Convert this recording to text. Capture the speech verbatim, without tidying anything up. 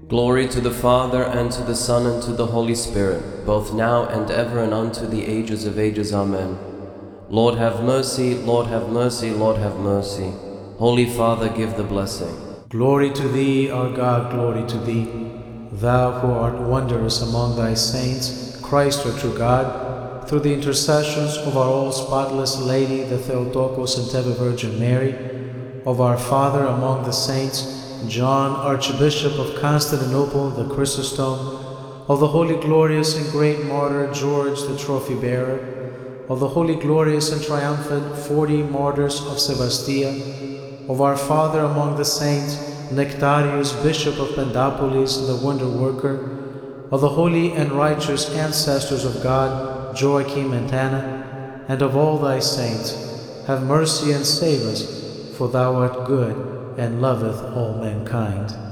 Glory to the Father, and to the Son, and to the Holy Spirit, both now and ever, and unto the ages of ages. Amen. Lord have mercy, Lord have mercy, Lord have mercy. Holy Father, give the blessing. Glory to thee, our God, glory to thee. Thou who art wondrous among thy saints, Christ our true God, through the intercessions of our all spotless Lady, the Theotokos and ever Virgin Mary, of our Father among the saints, John, Archbishop of Constantinople, the Chrysostom, of the holy, glorious, and great martyr George, the trophy bearer, of the holy, glorious, and triumphant forty martyrs of Sebastia, of our Father among the saints, Nectarius, Bishop of Pendapolis, the wonder worker, of the holy and righteous ancestors of God, Joachim and Anna, and of all thy saints. Have mercy and save us, for thou art good and loveth all mankind.